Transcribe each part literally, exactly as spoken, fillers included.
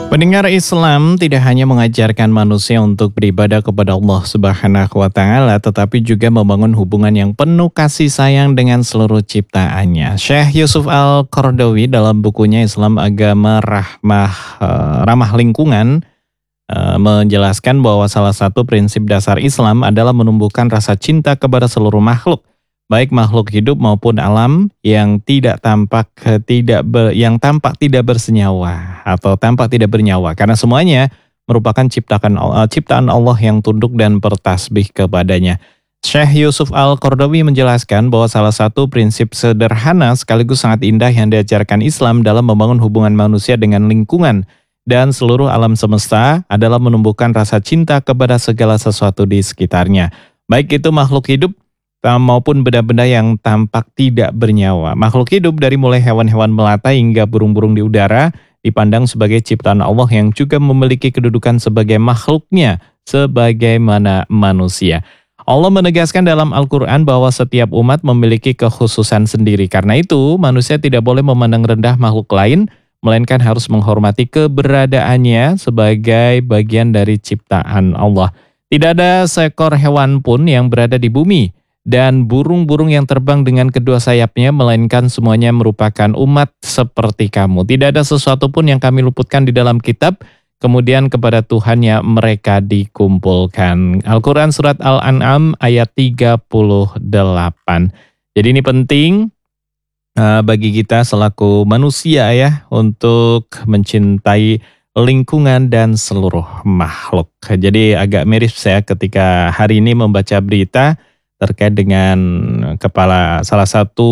Pendengar Islam tidak hanya mengajarkan manusia untuk beribadah kepada Allah Subhanahu wa taala, tetapi juga membangun hubungan yang penuh kasih sayang dengan seluruh ciptaannya. Syekh Yusuf Al-Qaradawi dalam bukunya Islam Agama Rahmah eh, Ramah Lingkungan eh, menjelaskan bahwa salah satu prinsip dasar Islam adalah menumbuhkan rasa cinta kepada seluruh makhluk, baik makhluk hidup maupun alam yang tidak tampak tidak ber, yang tampak tidak bersenyawa atau tampak tidak bernyawa, karena semuanya merupakan ciptaan ciptaan Allah yang tunduk dan bertasbih kepadanya. Syekh Yusuf Al-Qaradawi menjelaskan bahwa salah satu prinsip sederhana sekaligus sangat indah yang diajarkan Islam dalam membangun hubungan manusia dengan lingkungan dan seluruh alam semesta adalah menumbuhkan rasa cinta kepada segala sesuatu di sekitarnya, baik itu makhluk hidup maupun benda-benda yang tampak tidak bernyawa. Makhluk hidup dari mulai hewan-hewan melata hingga burung-burung di udara dipandang sebagai ciptaan Allah yang juga memiliki kedudukan sebagai makhluknya sebagaimana manusia. Allah menegaskan dalam Al-Quran bahwa setiap umat memiliki kekhususan sendiri. Karena itu, manusia tidak boleh memandang rendah makhluk lain, melainkan harus menghormati keberadaannya sebagai bagian dari ciptaan Allah. Tidak ada seekor hewan pun yang berada di bumi dan burung-burung yang terbang dengan kedua sayapnya, melainkan semuanya merupakan umat seperti kamu. Tidak ada sesuatu pun yang kami luputkan di dalam kitab, kemudian kepada Tuhannya mereka dikumpulkan. Al-Quran Surat Al-An'am ayat tiga puluh delapan. Jadi ini penting uh, bagi kita selaku manusia ya, untuk mencintai lingkungan dan seluruh makhluk. Jadi agak miris saya ketika hari ini membaca berita terkait dengan kepala salah satu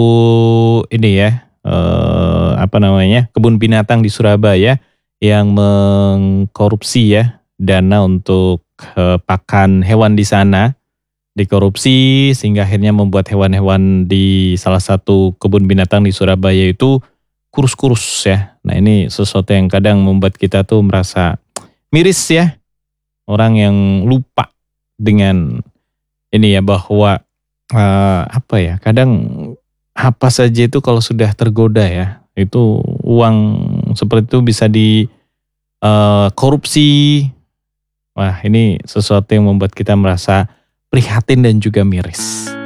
ini ya eh, apa namanya kebun binatang di Surabaya yang mengkorupsi ya dana untuk eh, pakan hewan di sana, dikorupsi sehingga akhirnya membuat hewan-hewan di salah satu kebun binatang di Surabaya itu kurus-kurus ya. Nah ini sesuatu yang kadang membuat kita tuh merasa miris ya, orang yang lupa dengan ini ya, bahwa uh, apa ya, kadang apa saja itu kalau sudah tergoda ya, itu uang seperti itu bisa di uh, korupsi. Wah ini sesuatu yang membuat kita merasa prihatin dan juga miris.